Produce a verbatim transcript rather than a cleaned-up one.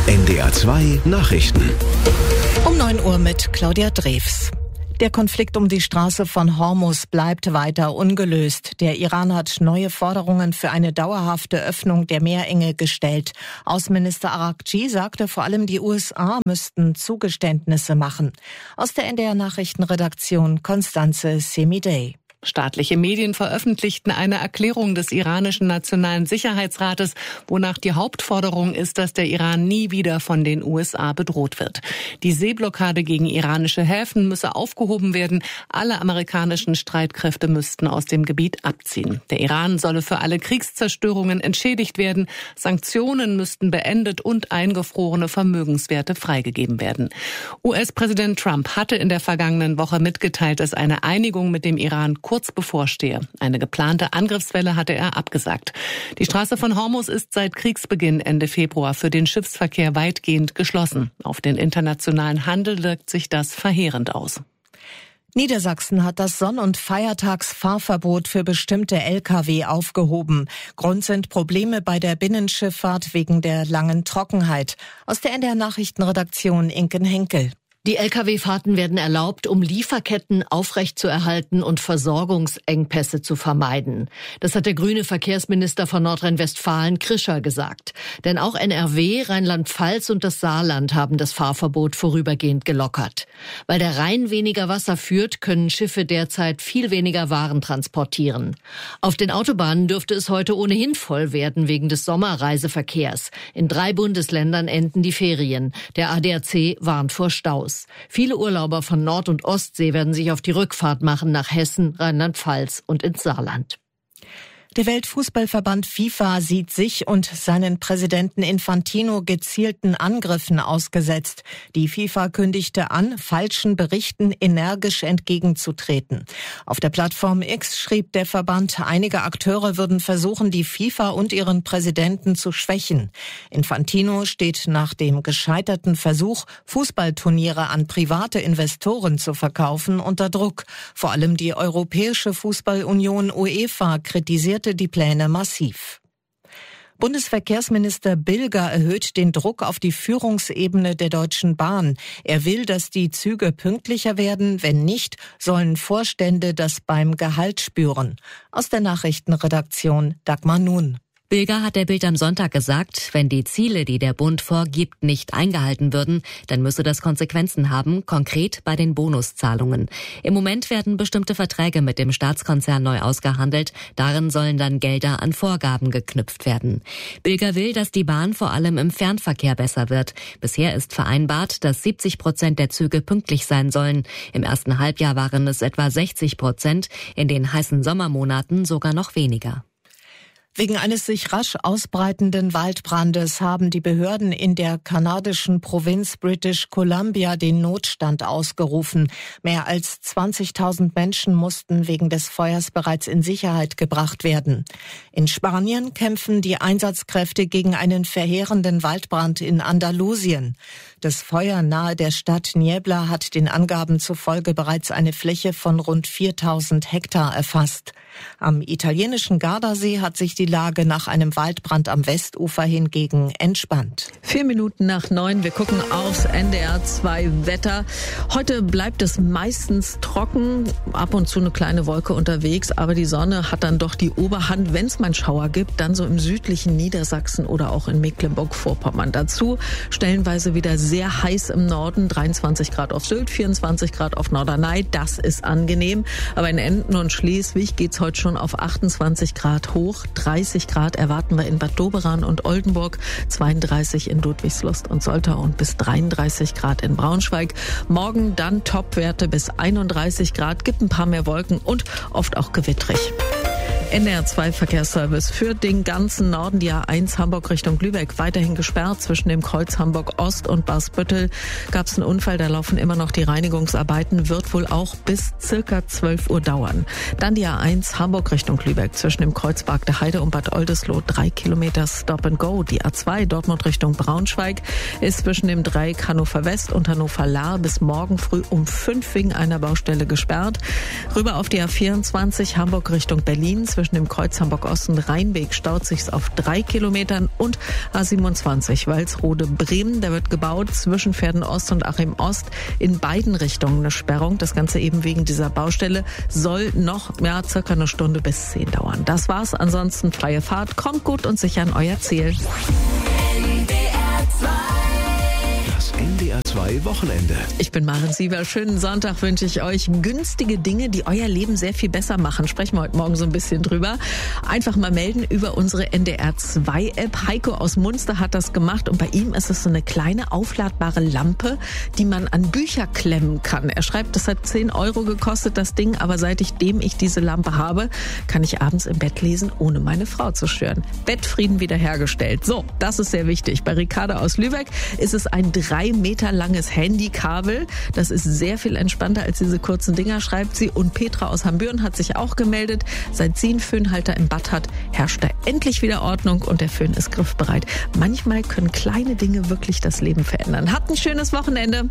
N D R zwei Nachrichten. Um neun Uhr mit Claudia Drews. Der Konflikt um die Straße von Hormuz bleibt weiter ungelöst. Der Iran hat neue Forderungen für eine dauerhafte Öffnung der Meerenge gestellt. Außenminister Araghchi sagte, vor allem die U S A müssten Zugeständnisse machen. Aus der N D R-Nachrichtenredaktion Constanze Semidey. Staatliche Medien veröffentlichten eine Erklärung des iranischen Nationalen Sicherheitsrates, wonach die Hauptforderung ist, dass der Iran nie wieder von den U S A bedroht wird. Die Seeblockade gegen iranische Häfen müsse aufgehoben werden. Alle amerikanischen Streitkräfte müssten aus dem Gebiet abziehen. Der Iran solle für alle Kriegszerstörungen entschädigt werden. Sanktionen müssten beendet und eingefrorene Vermögenswerte freigegeben werden. U S-Präsident Trump hatte in der vergangenen Woche mitgeteilt, dass eine Einigung mit dem Iran kurz bevorstehe. Eine geplante Angriffswelle hatte er abgesagt. Die Straße von Hormuz ist seit Kriegsbeginn Ende Februar für den Schiffsverkehr weitgehend geschlossen. Auf den internationalen Handel wirkt sich das verheerend aus. Niedersachsen hat das Sonn- und Feiertagsfahrverbot für bestimmte L K W aufgehoben. Grund sind Probleme bei der Binnenschifffahrt wegen der langen Trockenheit. Aus der N D R-Nachrichtenredaktion Inken Henkel. Die L K W-Fahrten werden erlaubt, um Lieferketten aufrechtzuerhalten und Versorgungsengpässe zu vermeiden. Das hat der grüne Verkehrsminister von Nordrhein-Westfalen, Krischer, gesagt. Denn auch N R W, Rheinland-Pfalz und das Saarland haben das Fahrverbot vorübergehend gelockert. Weil der Rhein weniger Wasser führt, können Schiffe derzeit viel weniger Waren transportieren. Auf den Autobahnen dürfte es heute ohnehin voll werden wegen des Sommerreiseverkehrs. In drei Bundesländern enden die Ferien. Der A D A C warnt vor Staus. Viele Urlauber von Nord- und Ostsee werden sich auf die Rückfahrt machen nach Hessen, Rheinland-Pfalz und ins Saarland. Der Weltfußballverband FIFA sieht sich und seinen Präsidenten Infantino gezielten Angriffen ausgesetzt. Die FIFA kündigte an, falschen Berichten energisch entgegenzutreten. Auf der Plattform X schrieb der Verband, einige Akteure würden versuchen, die FIFA und ihren Präsidenten zu schwächen. Infantino steht nach dem gescheiterten Versuch, Fußballturniere an private Investoren zu verkaufen, unter Druck. Vor allem die Europäische Fußballunion UEFA kritisierte die Pläne massiv. Bundesverkehrsminister Bilger erhöht den Druck auf die Führungsebene der Deutschen Bahn. Er will, dass die Züge pünktlicher werden. Wenn nicht, sollen Vorstände das beim Gehalt spüren. Aus der Nachrichtenredaktion Dagmar Nun. Bilger hat der Bild am Sonntag gesagt, wenn die Ziele, die der Bund vorgibt, nicht eingehalten würden, dann müsse das Konsequenzen haben, konkret bei den Bonuszahlungen. Im Moment werden bestimmte Verträge mit dem Staatskonzern neu ausgehandelt. Darin sollen dann Gelder an Vorgaben geknüpft werden. Bilger will, dass die Bahn vor allem im Fernverkehr besser wird. Bisher ist vereinbart, dass siebzig Prozent der Züge pünktlich sein sollen. Im ersten Halbjahr waren es etwa sechzig Prozent, in den heißen Sommermonaten sogar noch weniger. Wegen eines sich rasch ausbreitenden Waldbrandes haben die Behörden in der kanadischen Provinz British Columbia den Notstand ausgerufen. Mehr als zwanzigtausend Menschen mussten wegen des Feuers bereits in Sicherheit gebracht werden. In Spanien kämpfen die Einsatzkräfte gegen einen verheerenden Waldbrand in Andalusien. Das Feuer nahe der Stadt Niebla hat den Angaben zufolge bereits eine Fläche von rund viertausend Hektar erfasst. Am italienischen Gardasee hat sich die Lage nach einem Waldbrand am Westufer hingegen entspannt. Vier Minuten nach neun, wir gucken aufs N D R zwei Wetter. Heute bleibt es meistens trocken, ab und zu eine kleine Wolke unterwegs, aber die Sonne hat dann doch die Oberhand. Wenn es mal einen Schauer gibt, dann so im südlichen Niedersachsen oder auch in Mecklenburg-Vorpommern. Dazu stellenweise wieder sehr heiß im Norden, dreiundzwanzig Grad auf Sylt, vierundzwanzig Grad auf Norderney, das ist angenehm. Aber in Emden und Schleswig geht's heute schon auf achtundzwanzig Grad hoch, dreißig Grad erwarten wir in Bad Doberan und Oldenburg, zweiunddreißig in Ludwigslust und Soltau und bis dreiunddreißig Grad in Braunschweig. Morgen dann Topwerte bis einunddreißig Grad, gibt ein paar mehr Wolken und oft auch gewittrig. N D R zwei Verkehrsservice für den ganzen Norden, die A eins Hamburg Richtung Lübeck weiterhin gesperrt. Zwischen dem Kreuz Hamburg Ost und Barsbüttel gab es einen Unfall, da laufen immer noch die Reinigungsarbeiten, wird wohl auch bis circa zwölf Uhr dauern. Dann die A eins Hamburg Richtung Lübeck zwischen dem Kreuz Bargte Heide und Bad Oldesloe drei Kilometer Stop and Go. Die A zwei Dortmund Richtung Braunschweig ist zwischen dem Dreieck Hannover West und Hannover Lahr bis morgen früh um fünf wegen einer Baustelle gesperrt. Rüber auf die A vierundzwanzig Hamburg Richtung Berlin zwischen dem Kreuz Hamburg-Ost und Rheinweg staut sich's auf drei Kilometern und A siebenundzwanzig Walsrode-Bremen. Da wird gebaut zwischen Pferden-Ost und Achim-Ost. In beiden Richtungen eine Sperrung. Das Ganze eben wegen dieser Baustelle soll noch ja, circa eine Stunde bis zehn dauern. Das war's. Ansonsten freie Fahrt. Kommt gut und sicher an euer Ziel. Das N D R zwei Wochenende. Ich bin Maren Sieber. Schönen Sonntag wünsche ich euch. Günstige Dinge, die euer Leben sehr viel besser machen. Sprechen wir heute Morgen so ein bisschen drüber. Einfach mal melden über unsere N D R zwei App. Heiko aus Munster hat das gemacht und bei ihm ist es so eine kleine aufladbare Lampe, die man an Bücher klemmen kann. Er schreibt, das hat zehn Euro gekostet, das Ding, aber seitdem ich diese Lampe habe, kann ich abends im Bett lesen, ohne meine Frau zu stören. Bettfrieden wiederhergestellt. So, das ist sehr wichtig. Bei Ricarda aus Lübeck ist es ein drei Meter langes Handykabel. Das ist sehr viel entspannter als diese kurzen Dinger, schreibt sie. Und Petra aus Hambüren hat sich auch gemeldet. Seit sie einen Föhnhalter im Bad hat, herrscht da endlich wieder Ordnung und der Föhn ist griffbereit. Manchmal können kleine Dinge wirklich das Leben verändern. Habt ein schönes Wochenende.